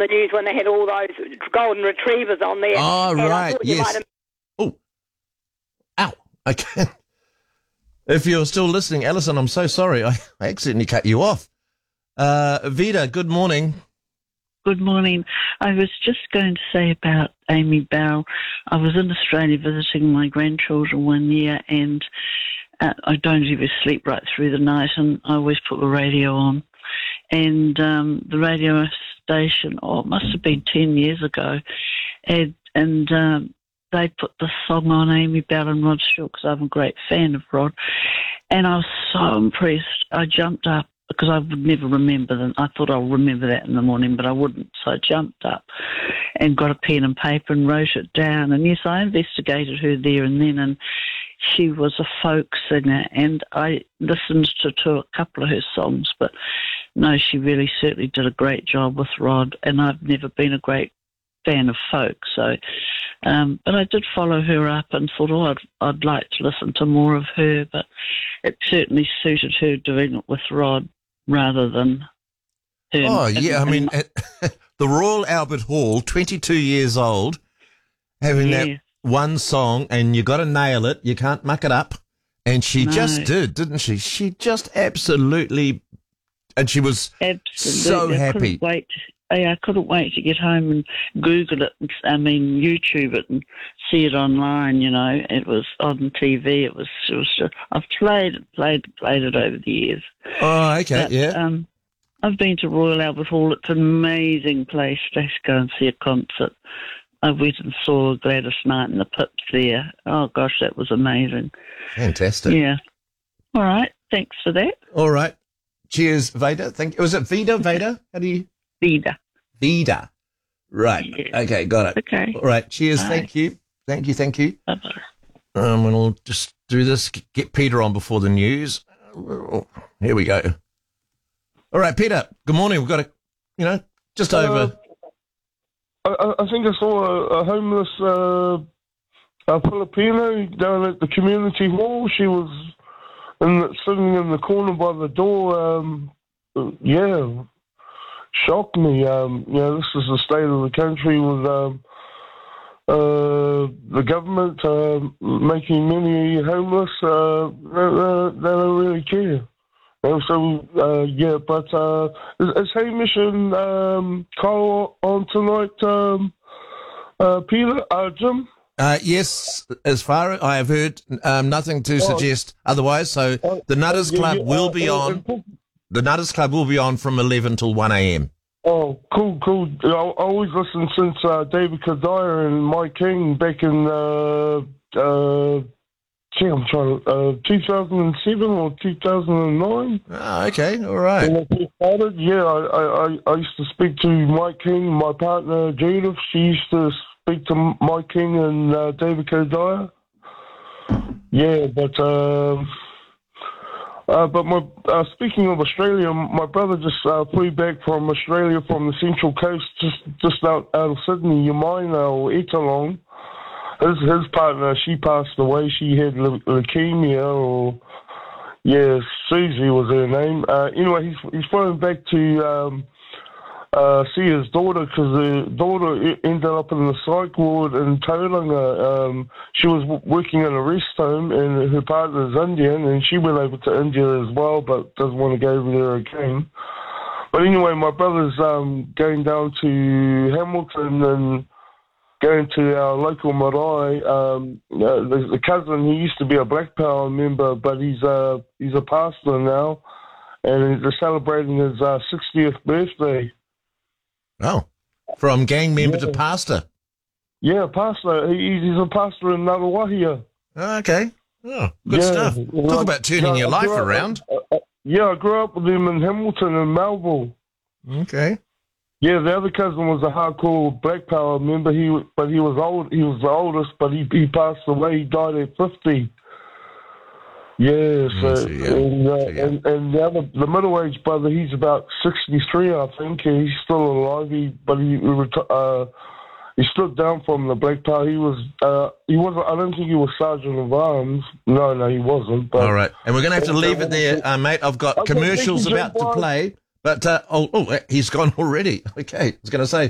the news when they had all those golden retrievers on there. Oh, right, yes. Oh, ow, okay. If you're still listening, Alison, I'm so sorry. I accidentally cut you off. Vida, good morning. Good morning. I was just going to say about Amy Bell. I was in Australia visiting my grandchildren one year, and I don't ever sleep right through the night, and I always put the radio on. And the radio station, it must have been 10 years ago, and they put the song on, Amy Bell and Rod Stewart, because I'm a great fan of Rod. And I was so impressed. I jumped up, because I would never remember them. I thought I'll remember that in the morning, but I wouldn't. So I jumped up and got a pen and paper and wrote it down. And yes, I investigated her there and then, and she was a folk singer, and I listened to a couple of her songs, but no, she really certainly did a great job with Rod, and I've never been a great fan of folk, so but I did follow her up and thought, I'd like to listen to more of her, but it certainly suited her doing it with Rod rather than her. Oh, yeah, I mean, at the Royal Albert Hall, 22 years old, having that one song, and you got to nail it, you can't muck it up, and she just did, didn't she? She just absolutely, and she was so happy. I couldn't wait to get home and Google it, YouTube it and see it online, you know. It was on TV. It was I've played it over the years. Oh, okay, but, yeah. I've been to Royal Albert Hall. It's an amazing place to go and see a concert. I went and saw Gladys Knight and the Pips there. Oh, gosh, that was amazing. Fantastic. Yeah. All right, thanks for that. All right. Cheers, Vida. Was it Vida? How do you... Vida. Right. Yeah. Okay, got it. Okay. All right. Cheers. Bye. Thank you. Bye-bye. And we'll just do this, get Peter on before the news. Here we go. All right, Peter, good morning. We've got just over. I think I saw a homeless Filipino down at the community hall. She was sitting in the corner by the door. Shocked me. This is the state of the country with the government making many homeless. They don't really care. Is Hamish and Kyle on tonight, Peter? Jim? Yes, as far as I have heard, nothing to suggest otherwise. So the Nutters Club will be on. The Nutters Club will be on from 11 till 1 a.m. Oh, cool. I always listen since David Kadire and Mike King back in 2007 or 2009. Oh, okay, all right. When I first started, I used to speak to Mike King, my partner Judith. She used to speak to Mike King and David Kadire. Yeah, but speaking of Australia, my brother just flew back from Australia from the Central Coast, just out of Sydney, Yamaina or Etalong. His partner, she passed away. She had leukemia, Susie was her name. Anyway, he's flown back to see his daughter because the daughter ended up in the psych ward in Tauranga. She was working in a rest home, and her partner's Indian, and she went over to India as well, but doesn't want to go over there again. But anyway, my brother's going down to Hamilton and going to our local marae. The cousin, he used to be a Black Power member, but he's a pastor now, and they're celebrating his 60th birthday. Oh, from gang member to pastor. Yeah, pastor. He's a pastor in Ngaruawahia. Oh, okay. Oh, good stuff. Talk about turning your life around. I grew up with him in Hamilton and Melville. Okay. Yeah, the other cousin was a hardcore Black Power member. He was old. He was the oldest, but he passed away. He died at 50. Yeah, and the middle-aged brother, he's about 63, I think. He's still alive. He stood down from the Black Power. He wasn't. I don't think he was Sergeant of Arms. No, he wasn't. But, all right, and we're going to have to leave it there, mate. I've got commercials about to play. But, he's gone already. Okay, I was going to say,